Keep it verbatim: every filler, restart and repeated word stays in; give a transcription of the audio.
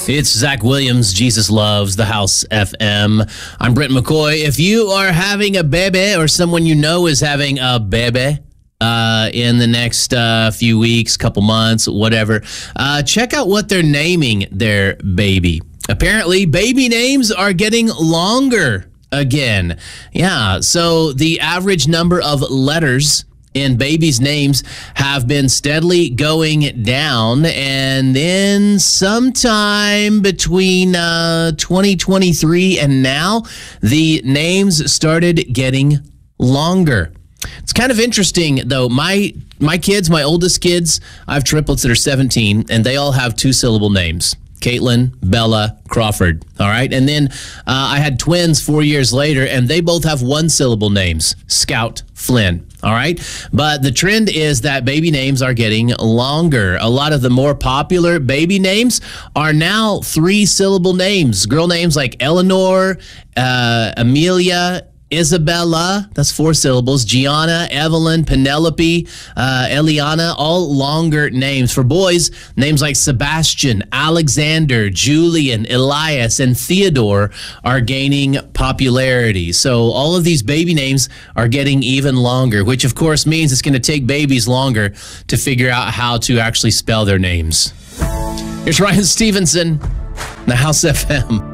It's Zach Williams, Jesus Loves, the House F M. I'm Brent McCoy. If you are having a baby or someone you know is having a baby uh, in the next uh, few weeks, couple months, whatever, uh, check out what they're naming their baby. Apparently, baby names are getting longer again. Yeah, so the average number of letters in babies' names have been steadily going down, and then sometime between uh, twenty twenty-three and now, the names started getting longer. It's kind of interesting, though. My my kids, my oldest kids, I have triplets that are seventeen, and they all have two-syllable names. Caitlin, Bella, Crawford, all right? And then uh, I had twins four years later, and they both have one-syllable names, Scout, Flynn, all right? But the trend is that baby names are getting longer. A lot of the more popular baby names are now three-syllable names. Girl names like Eleanor, uh, Amelia, Isabella, that's four syllables, Gianna, Evelyn, Penelope, uh, Eliana, all longer names. For boys, names like Sebastian, Alexander, Julian, Elias, and Theodore are gaining popularity. So all of these baby names are getting even longer, which of course means it's going to take babies longer to figure out how to actually spell their names. Here's Ryan Stevenson, the House F M.